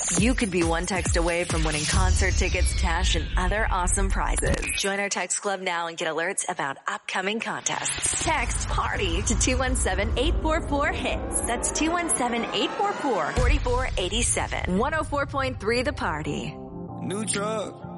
You could be one text away from winning concert tickets, cash, and other awesome prizes. Join our text club now and get alerts about upcoming contests. Text PARTY to 217-844-HITS. That's 217-844-4487. 104.3 The Party. New truck.